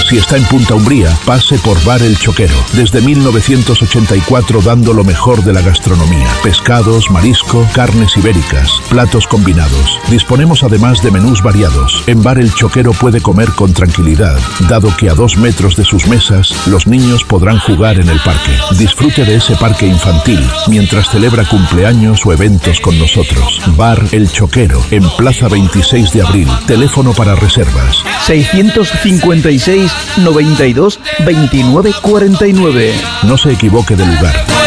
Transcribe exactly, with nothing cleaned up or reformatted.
Si está en Punta Umbría, pase por Bar El Choquero. Desde mil novecientos ochenta y cuatro dando lo mejor de la gastronomía. Pescados, marisco, carnes ibéricas, platos combinados. Disponemos además de menús variados. En Bar El Choquero puede comer con tranquilidad, dado que a dos metros de sus mesas los niños podrán jugar en el parque. Disfrute de ese parque infantil mientras celebra cumpleaños o eventos con nosotros. Bar El Choquero, en Plaza veintiséis de abril. Teléfono para reservas. seiscientos cincuenta y seis, noventa y dos, veintinueve cuarenta y nueve. No se equivoque de lugar.